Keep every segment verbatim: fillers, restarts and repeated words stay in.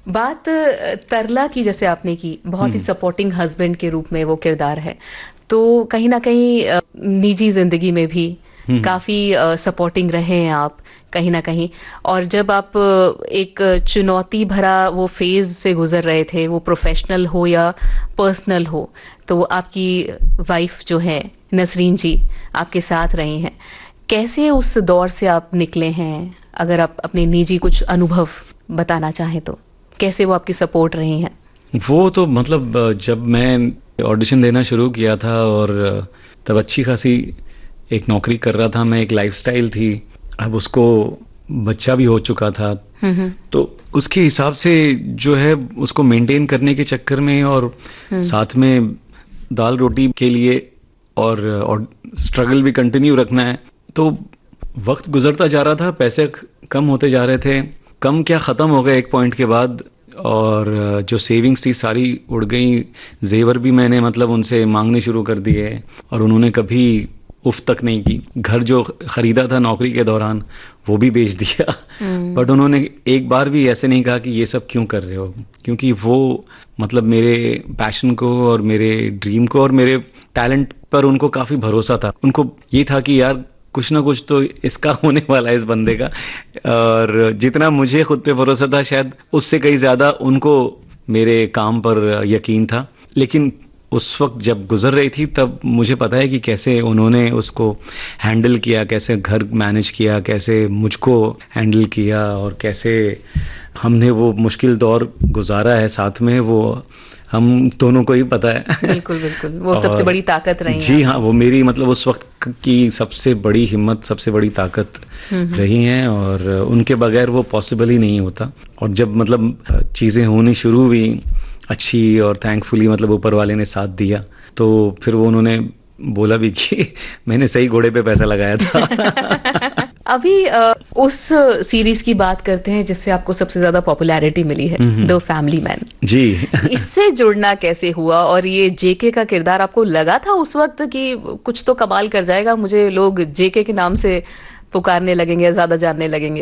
बात अ, तरला की जैसे आपने की, बहुत ही हम्म सपोर्टिंग हस्बैंड के रूप में वो किरदार है, तो कहीं ना कहीं अ, निजी जिंदगी में भी हम्म काफी सपोर्टिंग रहे हैं आप कहीं ना कहीं। और जब आप अ, एक चुनौती भरा वो फेज से गुजर रहे थे, वो प्रोफेशनल हो या पर्सनल हो, तो आपकी वाइफ जो है नसरीन जी आपके साथ रही हैं। कैसे उस दौर से आप निकले हैं? अगर आप अपने निजी कुछ अनुभव बताना चाहें तो कैसे वो आपकी सपोर्ट रही हैं? वो तो मतलब अ, जब मैं ऑडिशन देना शुरू किया था और अ, तब अच्छी खासी एक नौकरी कर रहा था मैं, एक लाइफस्टाइल थी, अब उसको बच्चा भी हो चुका था, हम्म हम्म तो उसके हिसाब से जो है उसको मेंटेन करने के चक्कर में और हम्म साथ में दाल रोटी के लिए और और स्ट्रगल भी कंटिन्यू रखना है, तो वक्त गुजरता जा रहा था, पैसे ख- कम होते जा रहे थे, कम क्या खत्म हो गए एक पॉइंट के बाद, और अ, जो सेविंग्स थी सारी उड़ गई, जेवर भी मैंने मतलब उनसे मांगने शुरू कर दिए और उन्होंने कभी उफ तक नहीं की, घर जो खरीदा था नौकरी के दौरान वो भी बेच दिया बट हम्म उन्होंने एक बार भी ऐसे नहीं कहा कि ये सब क्यों कर रहे हो, क्योंकि वो मतलब मेरे पैशन को और मेरे ड्रीम को और मेरे टैलेंट पर उनको काफी भरोसा था, उनको ये था कि यार कुछ ना कुछ तो इसका होने वाला है इस बंदे का, और जितना मुझे खुद पे भरोसा था शायद उससे कहीं ज्यादा उनको मेरे काम पर यकीन था। लेकिन उस वक्त जब गुजर रही थी तब मुझे पता है कि कैसे उन्होंने उसको हैंडल किया, कैसे घर मैनेज किया, कैसे मुझको हैंडल किया और कैसे हमने वो मुश्किल दौर गुजारा है साथ में, वो हम दोनों को ही पता है बिल्कुल बिल्कुल, वो सबसे और बड़ी ताकत रही हैं जी हाँ, आपकी। वो मेरी मतलब उस वक्त की सबसे बड़ी हिम्मत, सबसे बड़ी ताकत हम्म हम्म रही हैं और उनके बगैर वो पॉसिबल ही नहीं होता। और जब मतलब चीज़ें होनी शुरू हुई अच्छी और थैंकफुली मतलब ऊपर वाले ने साथ दिया, तो फिर वो उन्होंने बोला भी कि मैंने सही घोड़े पे पैसा लगाया था अभी अ, उस सीरीज की बात करते हैं जिससे आपको सबसे ज्यादा पॉपुलैरिटी मिली है, हम्म, द फैमिली मैन। जी इससे जुड़ना कैसे हुआ? और ये जेके का किरदार आपको लगा था उस वक्त कि कुछ तो कमाल कर जाएगा, मुझे लोग जेके के नाम से पुकारने लगेंगे, ज्यादा जानने लगेंगे?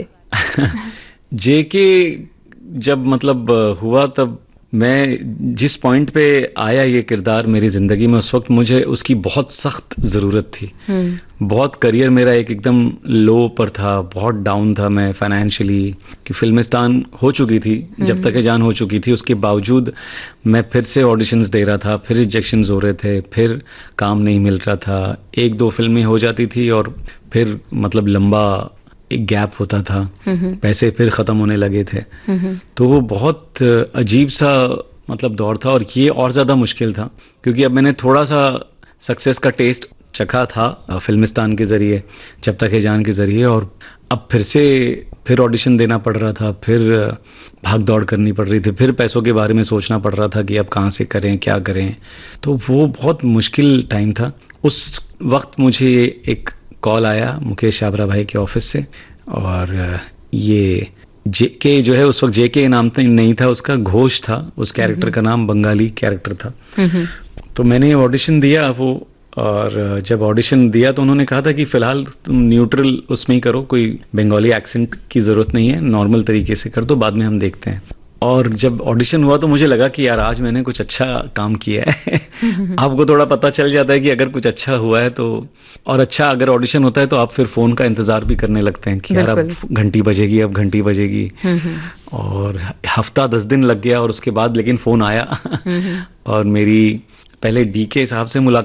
जेके जब मतलब हुआ तब मैं जिस पॉइंट पे आया ये किरदार मेरी जिंदगी में, उस वक्त मुझे उसकी बहुत सख्त जरूरत थी। हम्म बहुत करियर मेरा एक एकदम लो पर था, बहुत डाउन था मैं फाइनेंशियली, कि फिल्मिस्तान हो चुकी थी, जब तक हम्म ये जान हो चुकी थी, उसके बावजूद मैं फिर से ऑडिशंस दे रहा था, फिर रिजेक्शंस हो रहे थे, फिर काम नहीं मिल रहा था, एक दो फिल्में हो जाती थी और फिर मतलब लंबा एक गैप होता था, हम्म पैसे फिर खत्म होने लगे थे, हम्म तो वो बहुत अजीब सा मतलब दौर था। और ये और ज्यादा मुश्किल था क्योंकि अब मैंने थोड़ा सा सक्सेस का टेस्ट चखा था अ, फिल्मिस्तान के जरिए, जब तक है जान के जरिए, और अब फिर से फिर ऑडिशन देना पड़ रहा था, फिर अ, भाग दौड़ करनी पड़ रही थी, फिर पैसों के बारे में सोचना पड़ रहा था कि अब कहाँ से करें, क्या करें, तो वो बहुत मुश्किल टाइम था। उस वक्त मुझे एक कॉल आया मुकेश छाबरा भाई के ऑफिस से, और अ, ये जेके जो है, उस वक्त जेके नाम तो नहीं था उसका, घोष था उस कैरेक्टर हम्म का नाम, बंगाली कैरेक्टर था। हम्म तो मैंने ऑडिशन दिया वो, और जब ऑडिशन दिया तो उन्होंने कहा था कि फिलहाल तुम न्यूट्रल उसमें ही करो, कोई बंगाली एक्सेंट की जरूरत नहीं है, नॉर्मल तरीके से कर दो, बाद में हम देखते हैं। और जब ऑडिशन हुआ तो मुझे लगा कि यार आज मैंने कुछ अच्छा काम किया है आपको थोड़ा पता चल जाता है कि अगर कुछ अच्छा हुआ है तो, और अच्छा अगर ऑडिशन होता है तो आप फिर फोन का इंतजार भी करने लगते हैं कि यार अब बिल्कुल। घंटी बजेगी, अब घंटी बजेगी। हम्म हम्म और हफ्ता दस दिन लग गया और उसके बाद लेकिन फोन आया हम्म और मेरी पहले डी के साहब से मुलाकात